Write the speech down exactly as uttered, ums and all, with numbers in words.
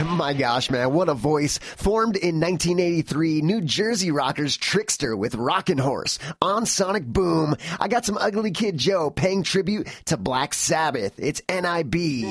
My gosh, man, what a voice. Formed in nineteen eighty-three, New Jersey rockers Trickster with Rockin' Horse on Sonic Boom. I got some Ugly Kid Joe paying tribute to Black Sabbath. It's N I B.